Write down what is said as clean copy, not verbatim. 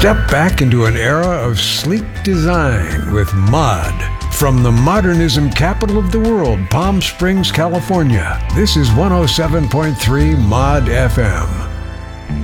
Step back into an era of sleek design with Mod. From the modernism capital of the world, Palm Springs, California, this is 107.3 Mod FM.